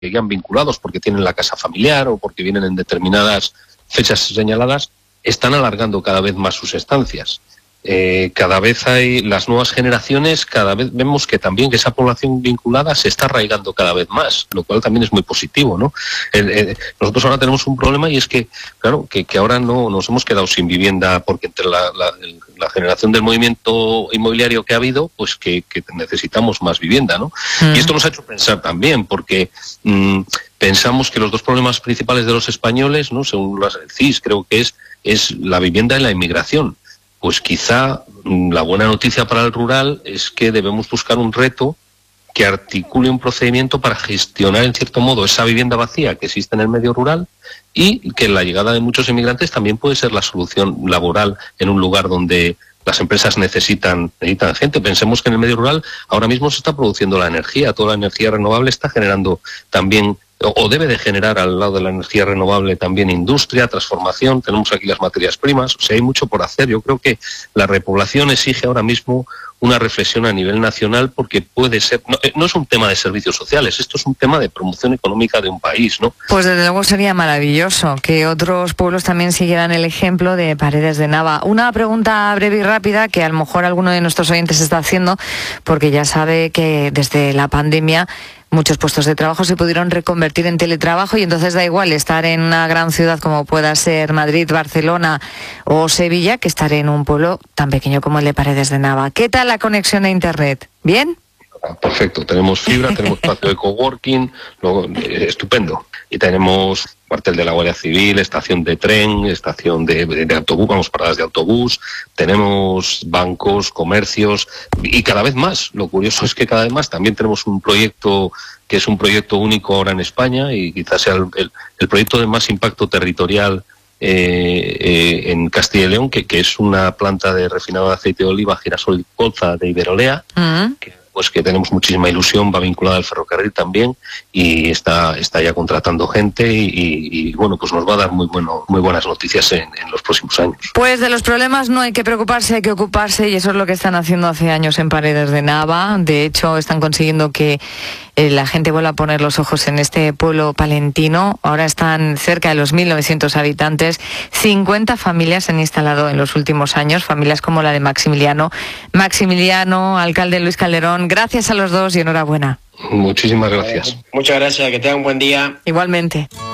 llegan vinculados porque tienen la casa familiar o porque vienen en determinadas fechas señaladas, están alargando cada vez más sus estancias. Cada vez hay las nuevas generaciones, cada vez vemos que también que esa población vinculada se está arraigando cada vez más, lo cual también es muy positivo, ¿no? Nosotros ahora tenemos un problema y es que, claro, que ahora no nos hemos quedado sin vivienda porque entre la generación del movimiento inmobiliario que ha habido, pues que necesitamos más vivienda, ¿no? Y esto nos ha hecho pensar también, porque pensamos que los dos problemas principales de los españoles, ¿no? Según el CIS, creo que es la vivienda y la inmigración. Pues quizá la buena noticia para el rural es que debemos buscar un reto que articule un procedimiento para gestionar en cierto modo esa vivienda vacía que existe en el medio rural y que la llegada de muchos inmigrantes también puede ser la solución laboral en un lugar donde las empresas necesitan gente. Pensemos que en el medio rural ahora mismo se está produciendo la energía, toda la energía renovable está generando también, o debe de generar al lado de la energía renovable también industria, transformación, tenemos aquí las materias primas, o sea, hay mucho por hacer. Yo creo que la repoblación exige ahora mismo una reflexión a nivel nacional porque puede ser, no es un tema de servicios sociales, esto es un tema de promoción económica de un país, ¿no? Pues desde luego sería maravilloso que otros pueblos también siguieran el ejemplo de Paredes de Nava. Una pregunta breve y rápida que a lo mejor alguno de nuestros oyentes está haciendo, porque ya sabe que desde la pandemia muchos puestos de trabajo se pudieron reconvertir en teletrabajo y entonces da igual estar en una gran ciudad como pueda ser Madrid, Barcelona o Sevilla que estar en un pueblo tan pequeño como el de Paredes de Nava. ¿Qué tal la conexión a Internet? ¿Bien? Perfecto, tenemos fibra, tenemos espacio de coworking, estupendo. Y tenemos cuartel de la Guardia Civil, estación de tren, estación de autobús, vamos, paradas de autobús, tenemos bancos, comercios y cada vez más. Lo curioso es que cada vez más también tenemos un proyecto que es un proyecto único ahora en España y quizás sea el proyecto de más impacto territorial en Castilla y León, que es una planta de refinado de aceite de oliva, girasol y colza de Iberolea, que tenemos muchísima ilusión, va vinculada al ferrocarril también y está ya contratando gente y bueno, pues nos va a dar muy buenas noticias en los próximos años. Pues de los problemas no hay que preocuparse, hay que ocuparse y eso es lo que están haciendo hace años en Paredes de Nava. De hecho, están consiguiendo que la gente vuelva a poner los ojos en este pueblo palentino. Ahora están cerca de los 1.900 habitantes. 50 familias se han instalado en los últimos años, familias como la de Maximiliano. Maximiliano, alcalde Luis Calderón, gracias a los dos y enhorabuena. Muchísimas gracias. Muchas gracias, que tengan un buen día. Igualmente.